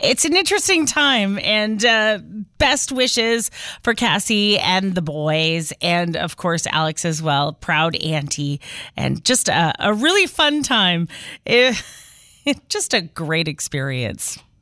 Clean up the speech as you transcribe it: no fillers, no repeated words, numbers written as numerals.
It's an interesting time, and best wishes for Cassie and the boys, and of course Alex as well. Proud auntie, and just a really fun time. Just a great experience.